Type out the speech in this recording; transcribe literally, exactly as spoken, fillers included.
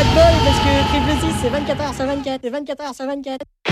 pas de bol parce que triple six c'est vingt-quatre heures sur vingt-quatre et vingt-quatre heures sur vingt-quatre.